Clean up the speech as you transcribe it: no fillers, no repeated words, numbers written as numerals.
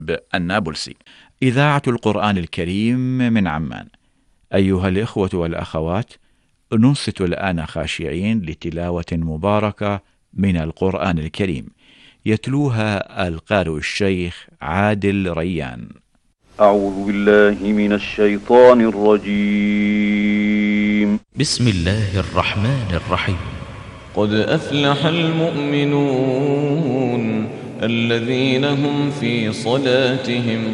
النابلسي. إذاعة القرآن الكريم من عمان. أيها الإخوة والأخوات، ننصت الآن خاشعين لتلاوة مباركة من القرآن الكريم، يتلوها القارئ الشيخ عادل ريان. أعوذ بالله من الشيطان الرجيم. بسم الله الرحمن الرحيم. قد أفلح المؤمنون الذين هم في صلاتهم